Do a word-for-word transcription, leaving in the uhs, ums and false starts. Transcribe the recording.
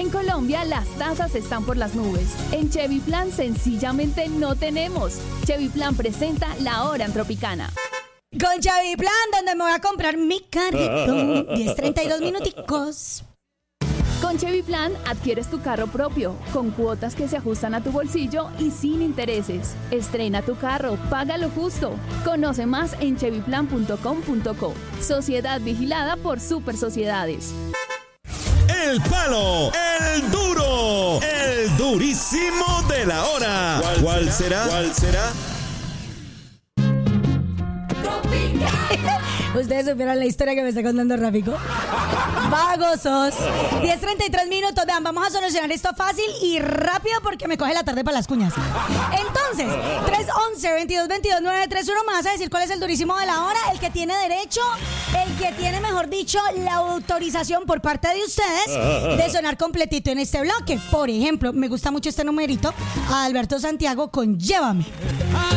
En Colombia las tasas están por las nubes. En Chevy Plan sencillamente no tenemos. Chevy Plan presenta La Hora en Tropicana. Con Chevy Plan, donde me voy a comprar mi carrito. diez treinta y dos minuticos. Con Chevy Plan adquieres tu carro propio, con cuotas que se ajustan a tu bolsillo y sin intereses. Estrena tu carro, paga lo justo. Conoce más en chevy plan punto com punto co. Sociedad vigilada por Super Sociedades. El palo, el duro, el durísimo de la hora. ¿Cuál, ¿Cuál será? ¿Cuál será? Ustedes supieron la historia que me está contando Ráfico. Vagosos. diez treinta y tres minutos. Vean, vamos a solucionar esto fácil y rápido porque me coge la tarde para las cuñas. Entonces, tres once, veintidós veintidós, nueve tres uno. Me vas a decir cuál es el durísimo de la hora. El que tiene derecho, el que tiene, mejor dicho, la autorización por parte de ustedes de sonar completito en este bloque. Por ejemplo, me gusta mucho este numerito. A Alberto Santiago con Llévame.